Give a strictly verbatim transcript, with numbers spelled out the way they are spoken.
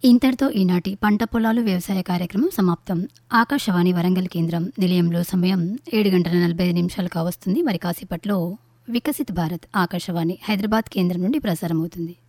ఇంతటితో ఈనాటి పంట పొలాలు వ్యవసాయ కార్యక్రమం సమాప్తం. ఆకాశవాణి వరంగల్ కేంద్రం నిలయంలో సమయం ఏడు గంటల నలభై ఐదు నిమిషాలు కావస్తుంది. మరి కాసేపట్లో వికసిత్ భారత్ ఆకాశవాణి హైదరాబాద్ కేంద్రం నుండి ప్రసారమవుతుంది.